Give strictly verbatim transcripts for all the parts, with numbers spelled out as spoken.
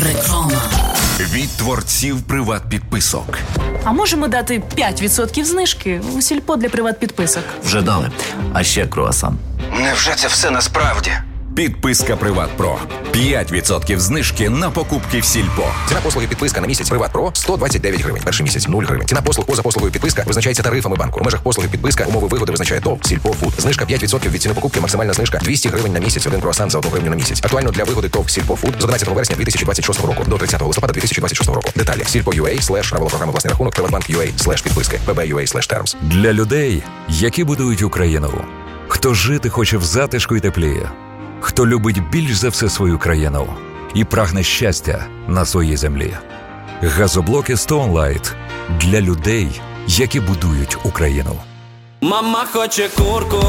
Реклама. Від творців приват-підписок. А можемо дати п'ять відсотків знижки у сільпо для приват-підписок? Вже дали. А ще круасан. Невже це все насправді? Підписка Приват Про. п'ять відсотків знижки на покупки в сільпо. Ціна послуги підписка на місяць Приват Про сто двадцять дев'ять гривень. Перший місяць нуль гривень. Ціна послуг поза послугою підписка визначається тарифами банку. У межах послуги підписка умови вигоди визначає ТОВ Сільпо Фуд. Знижка п'ять відсотків від ціни покупки. Максимальна знижка двісті гривень на місяць. Один круасан за одну гривню на місяць. Актуально для вигоди ТОВ Сільпо Фуд з одинадцятого вересня дві тисячі двадцять шостого року до тридцятого листопада дві тисячі двадцять шостого року. Деталі сільпо.ua слеш правила програми власний рахунок приватбанк.ua слеш підписки pb.ua слеш terms. Для людей, які будують Україну. Хто жити хоче в затишку і теплі. Хто любить більш за все свою країну і прагне щастя на своїй землі. Газоблоки Stone Light для людей, які будують Україну. Мама хоче курку,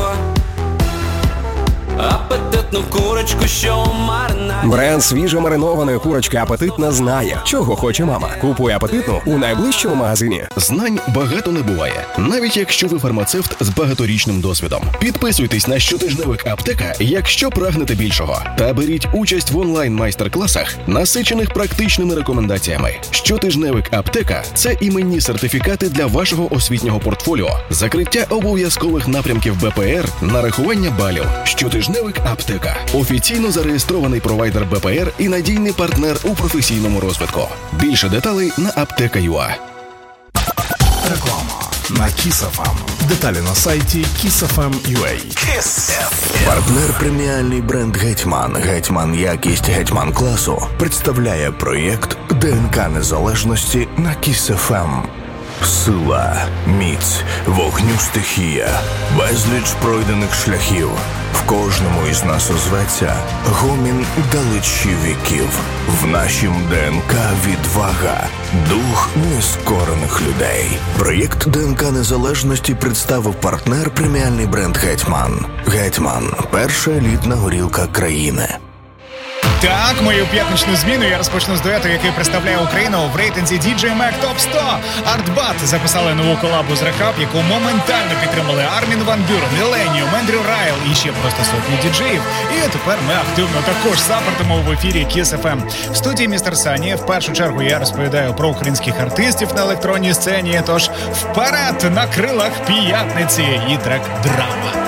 апетитну курочку, що маринаді. Бренд свіжо маринованої курочки «Апетитна» знає, чого хоче мама. Купуй «Апетитну» у найближчому магазині. Знань багато не буває, навіть якщо ви фармацевт з багаторічним досвідом. Підписуйтесь на щотижневик «Аптека», якщо прагнете більшого. Та беріть участь в онлайн-майстер-класах, насичених практичними рекомендаціями. Щотижневик «Аптека» – це іменні сертифікати для вашого освітнього портфоліо, закриття обов'язкових напрямків Б П Р, нарахування балів. Щотижневик «Аптека» – офіційно зареєстрований провайдер Б П Р і надійний партнер у професійному розвитку. Більше деталей на аптека крапка ю а. Реклама на Kiss еф ем. Деталі на сайті кіс еф ем крапка ю а. Партнер преміальний бренд «Гетьман». «Гетьман» якість «Гетьман» класу представляє проєкт ДНК незалежності на Kiss еф ем. Сила, міць, вогню стихія, безліч пройдених шляхів. В кожному із нас озветься гомін далечі віків. В нашім ДНК відвага, дух нескорених людей. Проєкт ДНК незалежності представив партнер преміальний бренд «Гетьман». «Гетьман» – перша елітна горілка країни. Так, мою п'ятничну зміну я розпочну з дуету, який представляє Україну в рейтинзі ді джей Mag Top сто. Артбат записали нову колабу з Рекап, яку моментально підтримали Армін Ван Бюрен, Міленіум, Ендрю Райл і ще просто сотні діджеїв. І тепер ми активно також саппортимо в ефірі Kiss еф ем. В студії містер Сані. В першу чергу я розповідаю про українських артистів на електронній сцені. Тож вперед на крилах п'ятниці і трек «Драма».